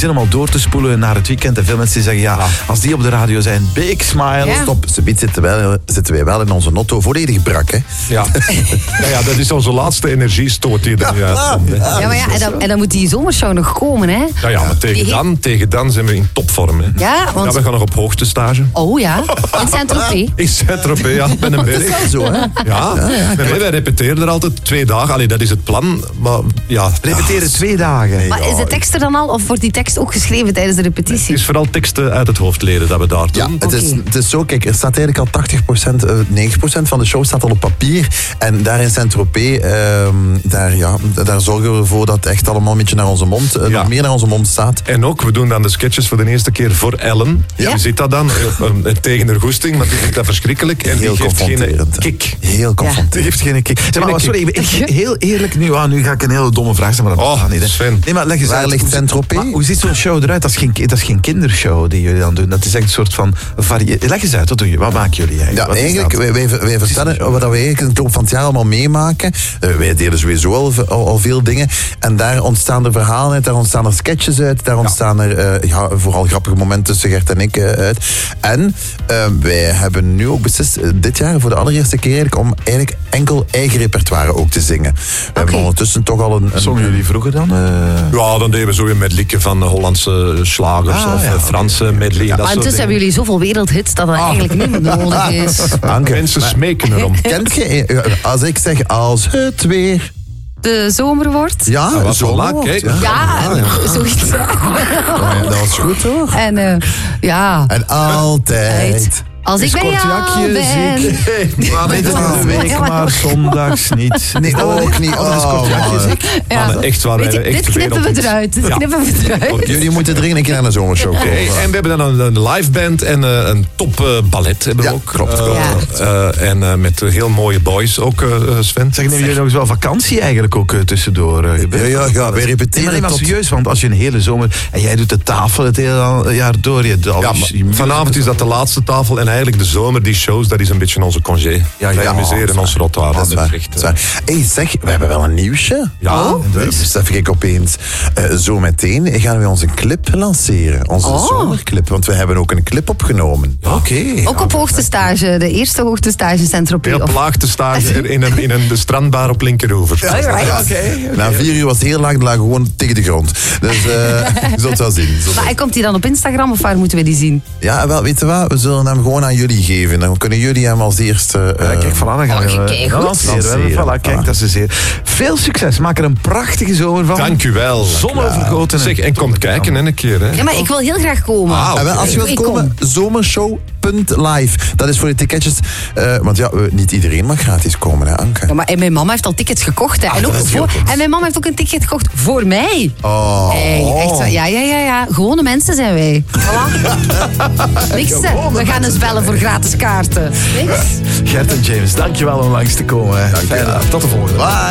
zin om al door te spoelen naar het weekend. En veel mensen die zeggen, als die op de radio zijn, big smile. Ja. Stop, subiet zitten wij wel in onze notto volledig brak, hè? Ja. Ja, dat is onze laatste energiestoot die er nu uitkomt. Hè. Ja, maar en dan moet die zomershow nog komen, hè? Ja, maar tegen dan zijn we in topvorm. Hè. Ja, want... we gaan nog op hoogtestage. Oh ja, in Saint-Tropez. In Saint-Tropez, ja, met een berg. Dat is wel zo, hè? Ja, nee, wij repeteren er altijd 2 dagen. Allee, dat is het plan. Maar ja, Repeteren 2 dagen. Maar is de tekst er dan al? Of wordt die tekst ook geschreven tijdens de het repetitie? is vooral teksten uit het hoofd leren dat we daar Ja, doen. het is zo, kijk, er staat eigenlijk al 90% van de show staat al op papier. En daar in Saint-Tropez, daar zorgen we ervoor dat het echt allemaal een beetje naar onze mond, nog meer naar onze mond staat. En ook, we doen dan de sketches voor de eerste keer voor Ellen. Ja. Je ziet dat dan, tegen haar goesting, maar die vindt dat verschrikkelijk. En Heel die geeft geen confronterend, hè. kick. Heel confronterend. Die heeft geen kick. Zeg maar sorry, heel eerlijk nu. Nu ga ik een hele domme vraag stellen. Maar dat gaat niet, hè. Sven. Nee, maar leg eens Waar uit. ligt Saint-Tropez? Maar hoe ziet zo'n show eruit? Dat is geen kindershow die jullie dan doen. Dat is echt een soort van... Leg eens uit, wat doe je? Wat maken jullie eigenlijk? Ja, Wat is eigenlijk, dat? wij vertellen wat we eigenlijk in de loop van het jaar allemaal meemaken. Wij delen sowieso al veel dingen. En daar ontstaan er verhalen uit, daar ontstaan er sketches uit, daar ontstaan er vooral grappige momenten tussen Gert en ik uit. En wij hebben nu ook beslist, dit jaar voor de allereerste keer eigenlijk, om eigenlijk enkel eigen repertoire ook te zingen. We hebben ondertussen toch al een... Zongen jullie vroeger dan? Ja, dan deden we zo een medleyke van Hollandse slagers of Franse medley. Maar intussen hebben jullie zoveel wereldhits dat eigenlijk niet meer nodig is. Anke, Mensen smeken erom. kent je, als ik zeg als het weer... De zomer wordt. Ja, wat zo voilà, wordt, kijk. Ja, zoiets. Dat was goed, hoor. En ja. En altijd... Als ik bij jou ben. Maar niet een week, maar zondags niet. Nee, ook niet. Ja. Echt waar, Weet je, dit knippen we eruit. Dit knippen we eruit. Jullie moeten dringend een keer naar de zomershow komen. Hey, en we hebben dan een live band en een top ballet hebben we Ja, ook. klopt. En met heel mooie boys ook, Sven. Zeg, nemen jullie nog eens wel vakantie eigenlijk ook tussendoor? Ja, wij repeteren Nee, maar tot... serieus, want als je een hele zomer... En jij doet de tafel het hele jaar door. Vanavond is dat de laatste tafel en eigenlijk de zomer, die shows, dat is een beetje onze congé. Wij amuseren ons rot waar. Dat is waar. Hey, zeg, we hebben wel een nieuwsje. Ja, besef ik opeens. Zo meteen gaan we onze clip lanceren. Onze zomerclip. Want we hebben ook een clip opgenomen. Oké. Ook op hoogtestage. De eerste hoogtestage Saint-Tropez. heel plaagte stage in de strandbar op Linkeroever. Na 4 uur was het heel lang, lag gewoon tegen de grond. Dus je zult het wel zien. Maar komt hij dan op Instagram of waar moeten we die zien? Ja, wel, weet je wat? We zullen hem gewoon aan jullie geven. Dan kunnen jullie hem als eerste... Kijk, voilà, dan gaan we lanceren. Voilà, kijk, dat is zeer. Veel succes. Maak er een prachtige zomer van. Dank u wel. Zonovergoten. Zeg, en kom kijken een keer. Hè. Ja, maar ik wil heel graag komen. En wel, als je wilt Ik komen, zomershow.live. Dat is voor de ticketjes. Want ja, niet iedereen mag gratis komen, hè, Anke? Ja, maar en mijn mama heeft al tickets gekocht. Hè. En mijn mama heeft ook een ticket gekocht voor mij. Oh. Hey, echt zo. Ja. Gewone mensen zijn wij. Voilà. Niks, hè. We gaan eens bellen voor gratis kaarten. Niks. Gert en James, dankjewel om langs te komen. Fijne dag. Tot de volgende. Bye.